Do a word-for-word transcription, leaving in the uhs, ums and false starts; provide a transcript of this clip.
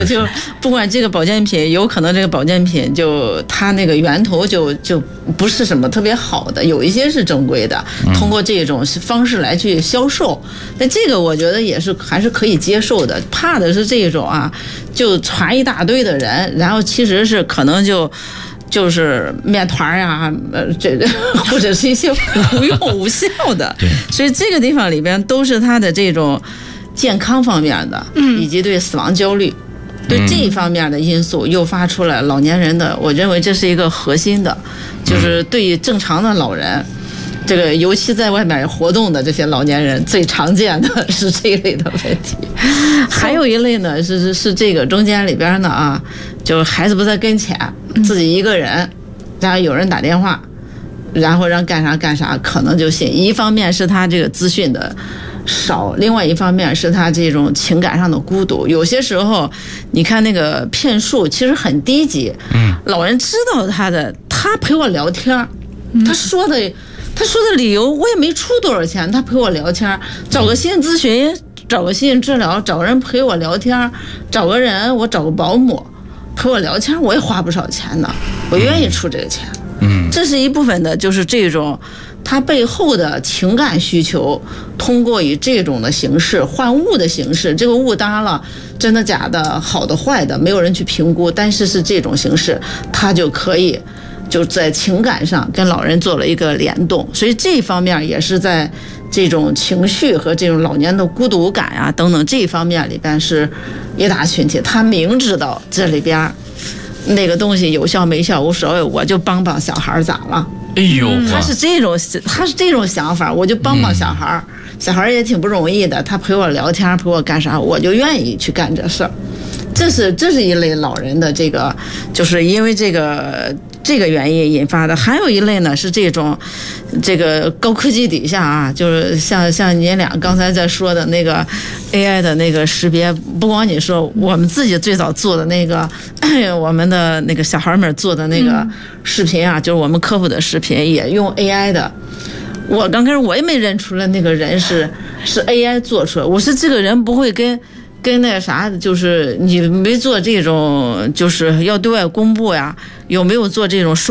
就不管这个保健品，有可能这个保健品就它那个源头就就不是什么特别好的，有一些是正规的，通过这种方式来去销售，那这个我觉得也是还是可以接受的。怕的是这种啊，就传一大堆的人，然后其实是可能就。就是面团呀、啊，呃，这或者是一些无用无效的， 对， 所以这个地方里边都是它的这种健康方面的，以及对死亡焦虑，对这一方面的因素诱发出来老年人的，我认为这是一个核心的，就是对于正常的老人。这个尤其在外面活动的这些老年人，最常见的是这一类的问题。还有一类呢，是是是这个中间里边呢啊，就孩子不在跟前，自己一个人，然后有人打电话，然后让干啥干啥，可能就信。一方面是他这个资讯的少，另外一方面是他这种情感上的孤独。有些时候，你看那个骗术其实很低级，嗯，老人知道他的，他陪我聊天，他说的。他说的理由我也没出多少钱，他陪我聊天，找个心理咨询，找个心理治疗，找个人陪我聊天，找个人我找个保姆陪我聊天，我也花不少钱呢，我愿意出这个钱。嗯，这是一部分的，就是这种他背后的情感需求，通过以这种的形式换物的形式，这个物当然了，真的假的，好的坏的，没有人去评估，但是是这种形式，他就可以。就在情感上跟老人做了一个联动，所以这方面也是在这种情绪和这种老年的孤独感啊等等这一方面里边是一大群体，他明知道这里边那个东西有效没效无所谓，我就帮帮小孩咋了？ 哎呦， 他是这种他是这种想法，我就帮帮小孩，嗯、小孩也挺不容易的，他陪我聊天陪我干啥，我就愿意去干这事儿。这是这是一类老人的这个，就是因为这个这个原因引发的。还有一类呢是这种，这个高科技底下啊，就是像像您俩刚才在说的那个 A I 的那个识别，不光你说我们自己最早做的那个，我们的那个小孩们做的那个视频啊，就是我们科普的视频也用 A I 的。我刚开始我也没认出来那个人是是 A I 做出来，我说这个人不会跟。跟那个啥，就是你没做这种，就是要对外公布呀，有没有做这种